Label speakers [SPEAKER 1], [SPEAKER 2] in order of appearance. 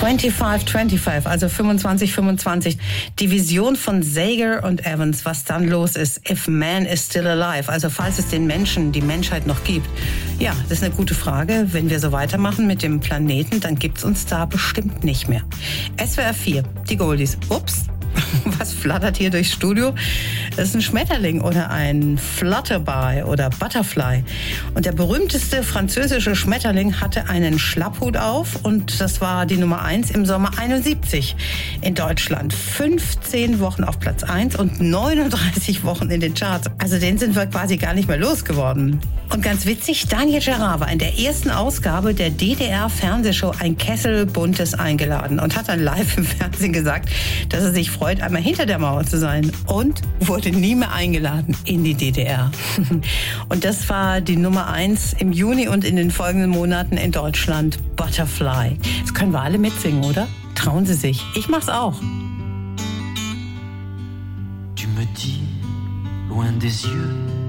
[SPEAKER 1] 25-25, also 25-25. Die Vision von Sager und Evans, was dann los ist. If man is still alive, also falls es den Menschen, die Menschheit noch gibt. Ja, das ist eine gute Frage. Wenn wir so weitermachen mit dem Planeten, dann gibt's uns da bestimmt nicht mehr. SWR 4, die Goldies. Ups. Was flattert hier durchs Studio? Das ist ein Schmetterling oder ein Flutterby oder Butterfly. Und der berühmteste französische Schmetterling hatte einen Schlapphut auf und das war die Nummer 1 im Sommer 71 in Deutschland. 15 Wochen auf Platz 1 und 39 Wochen in den Charts. Also den sind wir quasi gar nicht mehr losgeworden. Und ganz witzig, Daniel Gerard war in der ersten Ausgabe der DDR-Fernsehshow Ein Kessel Buntes eingeladen und hat dann live im Fernsehen gesagt, dass er sich freut, einmal hinter der Mauer zu sein und wurde nie mehr eingeladen in die DDR. Und das war die Nummer 1 im Juni und in den folgenden Monaten in Deutschland, Butterfly. Das können wir alle mitsingen, oder? Trauen Sie sich. Ich mach's auch.
[SPEAKER 2] Tu me dis, loin des yeux,